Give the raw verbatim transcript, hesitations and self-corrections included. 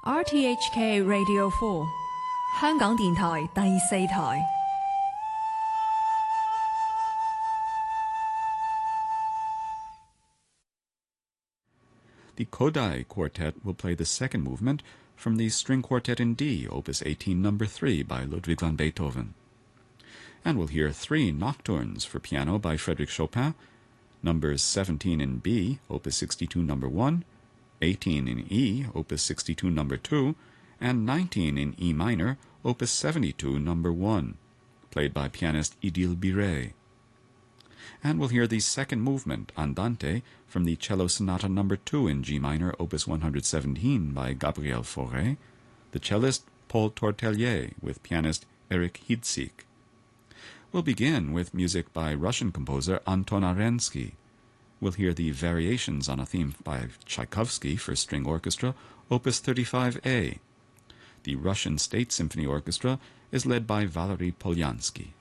R T H K Radio four 香港電台第四台。 The Kodai Quartet will play the second movement from the String Quartet in D, Opus eighteen, number three, by Ludwig van Beethoven. And we'll hear three nocturnes for piano by Frédéric Chopin, numbers seventeen in B, Opus sixty-two, number one, eighteen in E, Opus sixty-two, number two, and nineteen in E minor, Opus seventy-two, number one, played by pianist Idil Biret. And we'll hear the second movement, Andante, from the Cello Sonata number two in G minor, Opus one hundred seventeen, by Gabriel Fauré, the cellist Paul Tortelier, with pianist Erich Hidsig. We'll begin with music by Russian composer Anton Arensky. We'll hear the variations on a theme by Tchaikovsky for string orchestra, Opus thirty-five A. The Russian State Symphony Orchestra is led by Valery Polyansky.